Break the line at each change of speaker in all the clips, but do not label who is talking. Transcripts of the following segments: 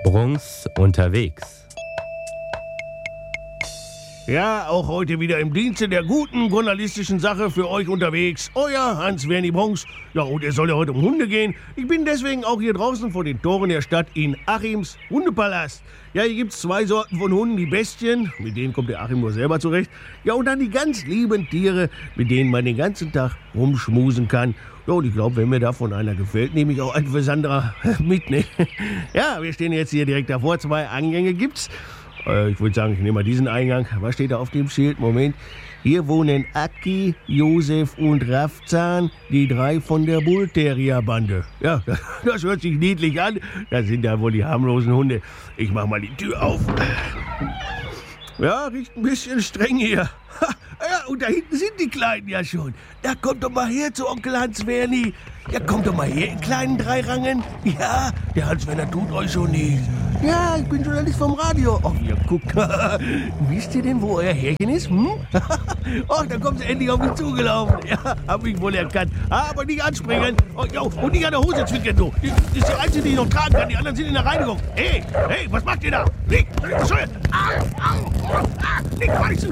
Brunks unterwegs.
Ja, auch heute wieder im Dienste der guten journalistischen Sache für euch unterwegs. Euer Hans-Werni Brunks. Ja, und es soll ja heute um Hunde gehen. Ich bin deswegen auch hier draußen vor den Toren der Stadt in Achims Hundepalast. Ja, hier gibt's 2 Sorten von Hunden. Die Bestien, mit denen kommt der Achim nur selber zurecht. Ja, und dann die ganz lieben Tiere, mit denen man den ganzen Tag rumschmusen kann. Ja, und ich glaube, wenn mir davon einer gefällt, nehme ich auch einen für Sandra mit, ne? Ja, wir stehen jetzt hier direkt davor. 2 Eingänge gibt's. Ich würde sagen, ich nehme mal diesen Eingang. Was steht da auf dem Schild? Moment. Hier wohnen Aki, Josef und Raffzahn, die 3 von der Bullterrier-Bande. Ja, das hört sich niedlich an. Das sind ja wohl die harmlosen Hunde. Ich mach mal die Tür auf. Ja, riecht ein bisschen streng hier. Ja, und da hinten sind die Kleinen ja schon. Ja, kommt doch mal her zu Onkel Hans-Werni. Ja, kommt doch mal her, in kleinen Dreirangen. Ja, der Hans-Werner tut euch schon nichts. Ja, ich bin Journalist vom Radio. Ach, ihr guckt. Wisst ihr denn, wo euer Härchen ist? Ach, da kommt sie endlich auf mich zugelaufen. Ja, hab mich wohl erkannt. Aber nicht anspringen. Oh, jo, und nicht an der Hose zwickern, du. Das ist die einzige, die ich noch tragen kann. Die anderen sind in der Reinigung. Hey, was macht ihr da? Liegt, bescheuert. Liegt, war nicht zu.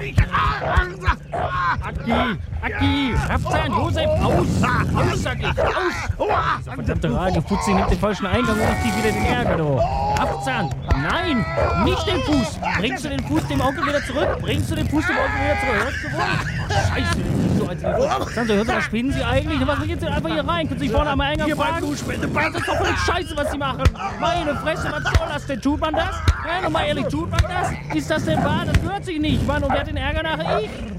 Aki, Raffzahn, Josef, aus, sag ich, aus. Dieser verdammte Radiofutzi nimmt den falschen Eingang und macht wieder den Ärger, du. Raffzahn, nein, nicht den Fuß. Bringst du den Fuß dem Onkel wieder zurück? Hörst du wohl? Scheiße, so als Sandra, hört mal, spinnen Sie eigentlich? Was geht denn einfach hier rein? Können Sie sich vorne am Eingang fragen? Das ist doch voll Scheiße, was Sie machen. Meine Fresse, was soll das denn? Tut man das? Ja, nochmal ehrlich, tut man das? Ist das denn wahr? Das gehört sich nicht, Mann. Und wer hat den Ärger nachher? Ich?